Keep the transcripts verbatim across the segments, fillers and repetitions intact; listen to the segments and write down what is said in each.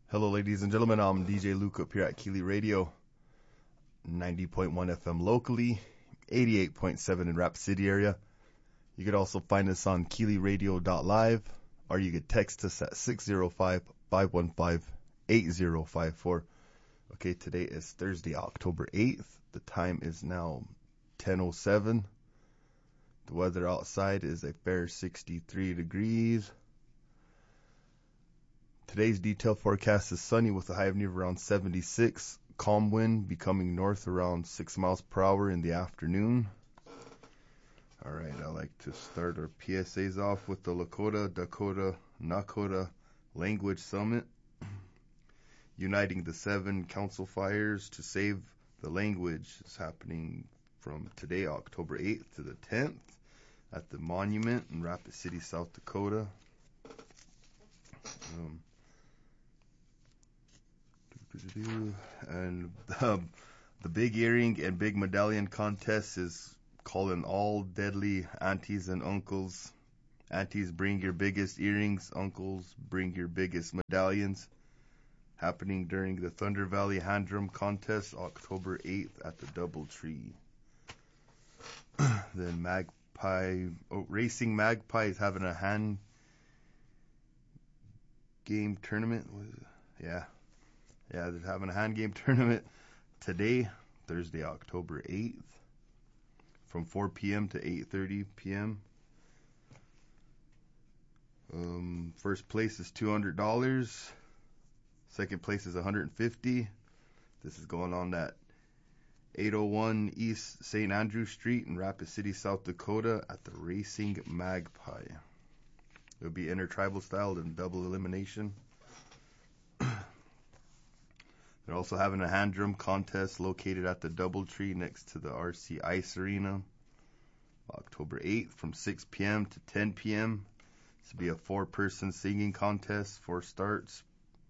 Hello, ladies and gentlemen. I'm D J Luke up here at Keeley Radio, ninety point one F M locally, eighty-eight point seven in Rapid City area. You could also find us on keeley radio dot live, or you could text us at six oh five, five one five, eight oh five four. Okay, today is Thursday, October eighth. The time is now ten oh seven. The weather outside is a fair sixty-three degrees. Today's detailed forecast is sunny with a high of near around seventy-six. Calm wind becoming north around six miles per hour in the afternoon. All right, I like to start our P S As off with the Lakota, Dakota, Nakota Language Summit, uniting the seven council fires to save the language. Is happening from today, October eighth to the tenth at the Monument in Rapid City, South Dakota. Um, And the, the Big Earring and Big Medallion contest is calling all deadly aunties and uncles. Aunties, bring your biggest earrings. Uncles, bring your biggest medallions. Happening during the Thunder Valley Hand Drum Contest, October eighth at the Doubletree. Then Magpie, oh, Racing Magpie is having a hand game tournament. Yeah. Yeah, they're having a hand game tournament today, Thursday, October eighth, from four p.m. to eight thirty p.m. Um, first place is two hundred dollars. Second place is one hundred fifty dollars. This is going on at eight oh one East Saint Andrew Street in Rapid City, South Dakota at the Racing Magpie. It'll be intertribal style and double elimination. They're also having a hand drum contest located at the Doubletree next to the R C Ice Arena, October eighth from six p.m. to ten p.m. This will be a four-person singing contest, four starts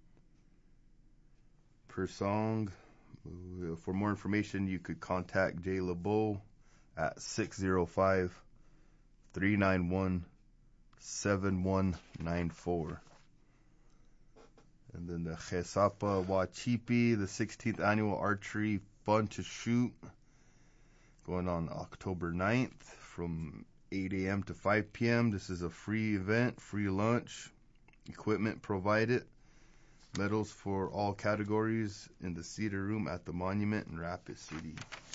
per song. For more information, you could contact Jay LeBeau at six oh five, three nine one, seven one nine four. And then the Chesapa Wachipi, the sixteenth Annual Archery Fun to Shoot, going on October ninth from eight a.m. to five p.m. This is a free event, free lunch, equipment provided, medals for all categories in the Cedar Room at the Monument in Rapid City.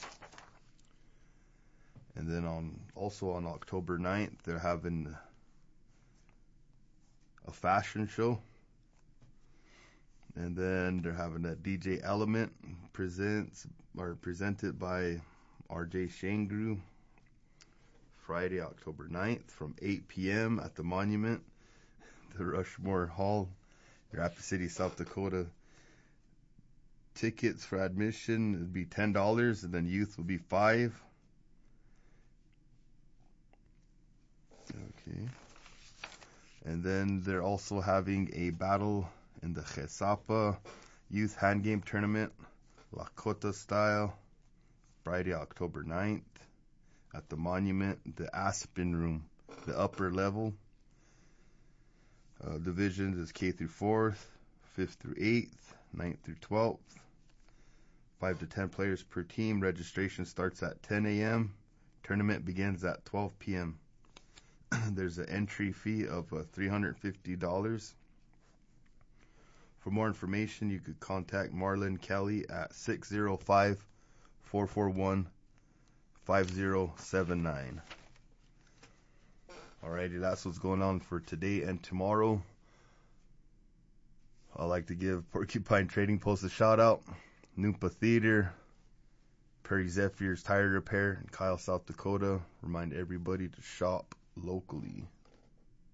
And then on also on October ninth, they're having a fashion show. And then they're having a D J Element presents or presented by R J Shangru, Friday, October ninth from eight p.m. at the Monument, the Rushmore Hall, Rapid City, South Dakota. Tickets for admission would be ten dollars, and then youth will be five dollars. Okay. And then they're also having a battle in the Chesapa Youth Hand Game Tournament, Lakota style, Friday, October ninth, at the Monument, the Aspen Room, the upper level. Uh, divisions is K through fourth, fifth through eighth, ninth through twelfth. five to ten players per team. Registration starts at ten a.m. Tournament begins at twelve p.m. There's an entry fee of uh, three hundred fifty dollars. For more information, you could contact Marlon Kelly at six oh five, four four one, five oh seven nine. Alrighty, that's what's going on for today and tomorrow. I'd like to give Porcupine Trading Post a shout out, Noompa Theater, Prairie Zephyrs Tire Repair in Kyle, South Dakota. Remind everybody to shop locally.